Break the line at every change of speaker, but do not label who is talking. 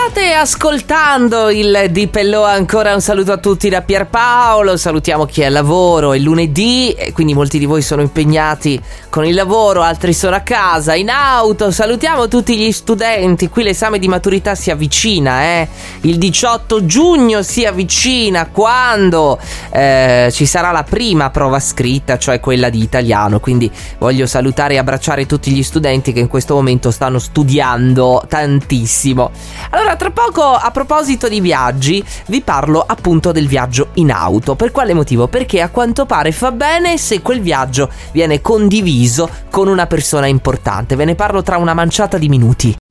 State ascoltando il Di Pellò, ancora un saluto a tutti da Pierpaolo, salutiamo chi è al lavoro, è lunedì e quindi molti di voi sono impegnati con il lavoro, altri sono a casa, in auto, salutiamo tutti gli studenti, qui l'esame di maturità si avvicina, il 18 giugno si avvicina quando ci sarà la prima prova scritta, cioè quella di italiano, quindi voglio salutare e abbracciare tutti gli studenti che in questo momento stanno studiando tantissimo. Allora, tra poco, a proposito di viaggi, vi parlo appunto del viaggio in auto. Per quale motivo? Perché a quanto pare fa bene se quel viaggio viene condiviso con una persona importante. Ve ne parlo tra una manciata di minuti.